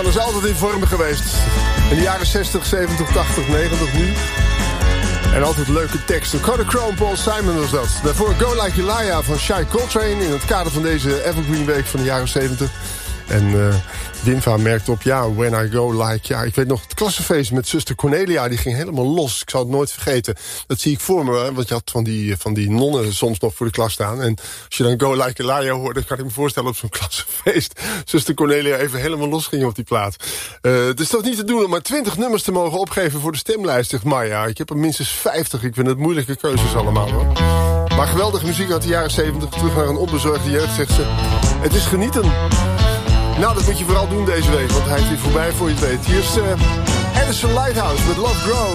is altijd in vorm geweest. In de jaren 60, 70, 80, 90 nu. En altijd leuke teksten. Cody Chrome, Paul Simon was dat. Daarvoor Go Like Elijah van Shai Coltrane. In het kader van deze Evergreen Week van de jaren 70. En Winva merkt op, ja, When I Go Like... Ja, ik weet nog, het klassenfeest met zuster Cornelia, die ging helemaal los. Ik zal het nooit vergeten. Dat zie ik voor me, want je had van die nonnen soms nog voor de klas staan. En als je dan Go Like Elijah hoort, dan kan ik me voorstellen op zo'n klassenfeest. Zuster Cornelia even helemaal los ging op die plaat. Het is toch niet te doen om maar 20 nummers te mogen opgeven voor de stemlijst, zegt Maya. Ik heb er minstens 50. Ik vind het moeilijke keuzes allemaal, hoor. Maar geweldige muziek uit de jaren 70. Terug naar een onbezorgde jeugd, zegt ze. Het is genieten. Nou, dat moet je vooral doen deze week, want hij is weer voorbij voor je het weet. Hier is Edison Lighthouse met Love Grows.